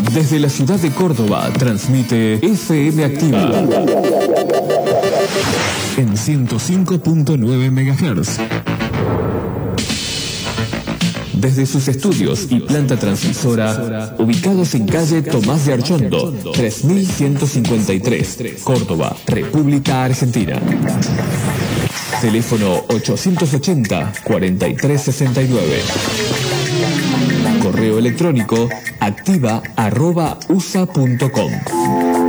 Desde la ciudad de Córdoba transmite FM Activa en 105.9 MHz. Desde sus estudios y planta transmisora, ubicados en calle Tomás de Archondo, 3153, Córdoba, República Argentina. Teléfono 880-4369. Correo electrónico activa@usa.com.